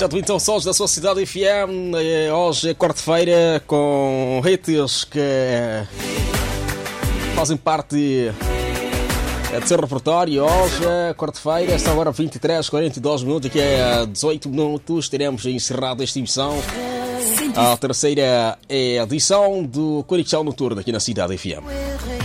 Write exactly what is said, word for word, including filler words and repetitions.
Já então sons da sua cidade F M. Hoje é quarta-feira com redes que fazem parte do seu repertório. Hoje é quarta-feira, está agora vinte e três, quarenta e dois minutos. Aqui é dezoito minutos. Teremos encerrado esta emissão, a terceira edição do Conexão Noturno aqui na cidade F M.